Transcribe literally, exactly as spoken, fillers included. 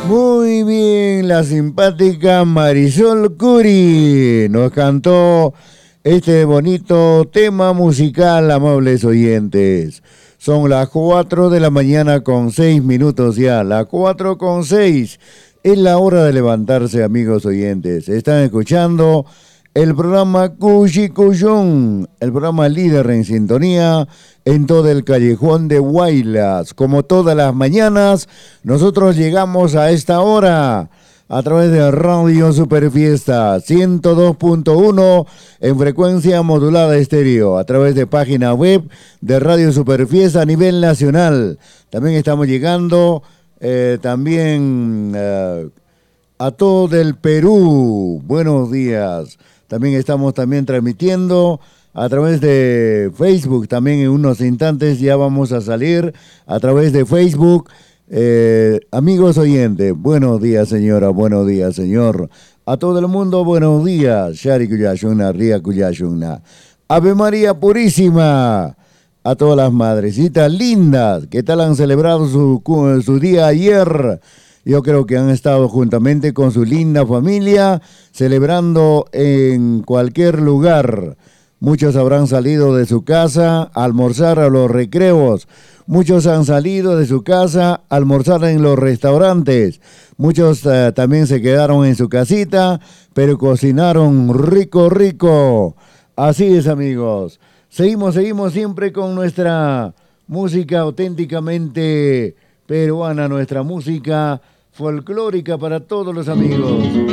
Muy bien, la simpática Marisol Curi nos cantó este bonito tema musical, amables oyentes. Son las cuatro de la mañana con seis minutos ya, las cuatro con seis. Es la hora de levantarse, amigos oyentes. Están escuchando el programa Cuchi Cuchún, el programa líder en sintonía en todo el callejón de Huaylas. Como todas las mañanas, nosotros llegamos a esta hora a través de Radio Superfiesta ciento dos punto uno en frecuencia modulada estéreo, a través de página web de Radio Superfiesta a nivel nacional. También estamos llegando eh, también eh, a todo el Perú. Buenos días. También estamos también transmitiendo a través de Facebook. También en unos instantes ya vamos a salir a través de Facebook. Eh, amigos oyentes, buenos días señora, buenos días señor. A todo el mundo, buenos días. Shari Kuyashuna, Ria Kuyashuna. Ave María Purísima. A todas las madrecitas lindas que tal han celebrado su, su día ayer. Yo creo que han estado juntamente con su linda familia, celebrando en cualquier lugar. Muchos habrán salido de su casa a almorzar a los recreos. Muchos han salido de su casa a almorzar en los restaurantes. Muchos uh, también se quedaron en su casita, pero cocinaron rico, rico. Así es, amigos. Seguimos, seguimos siempre con nuestra música auténticamente peruana, nuestra música folclórica para todos los amigos.